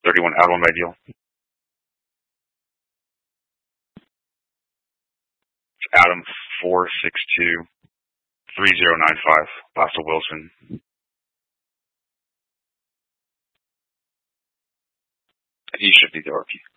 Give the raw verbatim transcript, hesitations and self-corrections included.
thirty-one Adam Ideal. It's Adam four six two three zero nine five. Last Wilson. He should be the R P.